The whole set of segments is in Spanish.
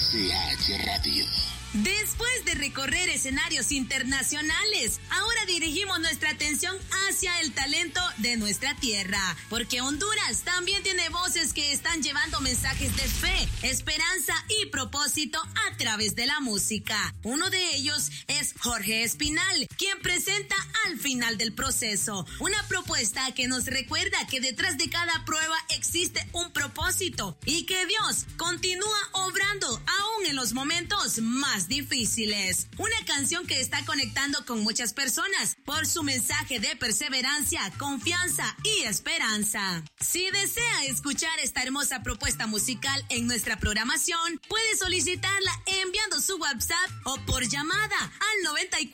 HCH Radio. Después de recorrer escenarios internacionales, ahora dirigimos nuestra atención hacia el talento de nuestra tierra, porque Honduras también tiene voces que están llevando mensajes de fe, esperanza y propósito a través de la música. Uno de ellos es Jorge Espinal, quien presenta Al Final del Proceso, una propuesta que nos recuerda que detrás de cada prueba existe un propósito y que Dios continúa obrando aún en los momentos más difíciles. Una canción que está conectando con muchas personas por su mensaje de perseverancia, confianza y esperanza. Si desea escuchar esta hermosa propuesta musical en nuestra programación, puede solicitarla enviando su WhatsApp o por llamada al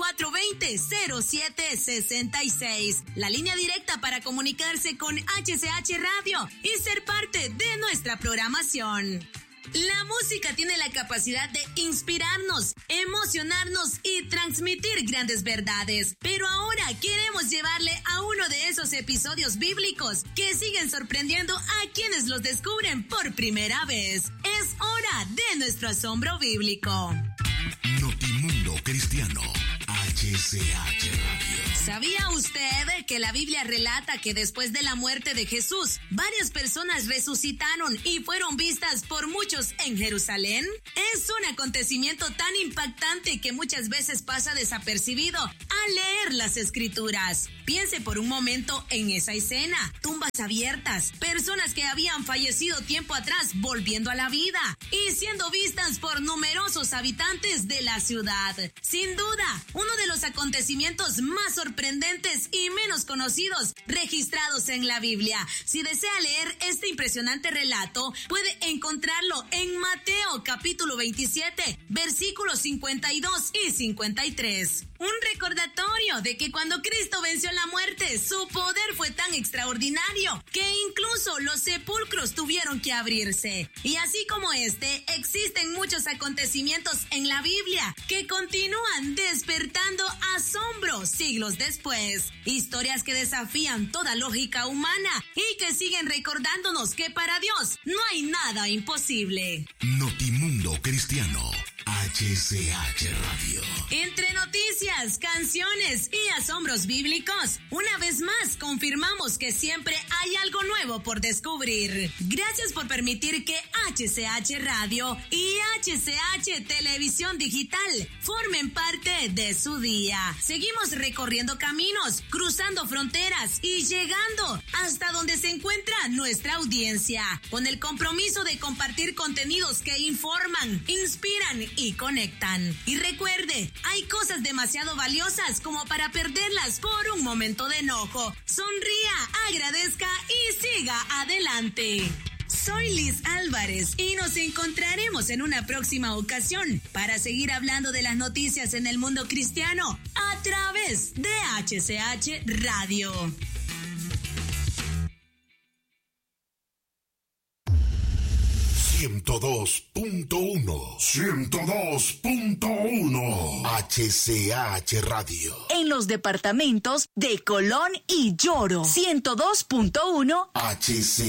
9420-0766, la línea directa para comunicarse con HCH Radio y ser parte de nuestra programación. La música tiene la capacidad de inspirarnos, emocionarnos y transmitir grandes verdades. Pero ahora queremos llevarle a uno de esos episodios bíblicos que siguen sorprendiendo a quienes los descubren por primera vez. Es hora de nuestro asombro bíblico. Notimundo Cristiano, HCH Radio. ¿Sabía usted que la Biblia relata que después de la muerte de Jesús, varias personas resucitaron y fueron vistas por muchos en Jerusalén? Es un acontecimiento tan impactante que muchas veces pasa desapercibido al leer las Escrituras. Piense por un momento en esa escena: tumbas abiertas, personas que habían fallecido tiempo atrás volviendo a la vida y siendo vistas por numerosos habitantes de la ciudad. Sin duda, uno de los acontecimientos más sorprendentes y menos conocidos registrados en la Biblia. Si desea leer este impresionante relato, puede encontrarlo en Mateo capítulo 27, versículos 52 y 53. Un recordatorio de que cuando Cristo venció la muerte, su poder fue tan extraordinario que incluso los sepulcros tuvieron que abrirse. Y así como existen muchos acontecimientos en la Biblia que continúan despertando asombro siglos después. Historias que desafían toda lógica humana y que siguen recordándonos que para Dios no hay nada imposible. Notimundo Cristiano, HCH Radio. Entre noticias, canciones y asombros bíblicos, una vez más confirmamos que siempre hay algo nuevo por descubrir. Gracias por permitir que HCH Radio y HCH Televisión Digital formen parte de su día. Seguimos recorriendo caminos, cruzando fronteras y llegando hasta donde se encuentra nuestra audiencia, con el compromiso de compartir contenidos que informan, inspiran y conectan. Y recuerde, hay cosas demasiado valiosas como para perderlas por un momento de enojo. Sonría, agradezca y siga adelante. Soy Liz Álvarez y nos encontraremos en una próxima ocasión para seguir hablando de las noticias en el mundo cristiano a través de HCH Radio. 102.1 HCH Radio. En los departamentos de Colón y Lloro. 102.1 HCH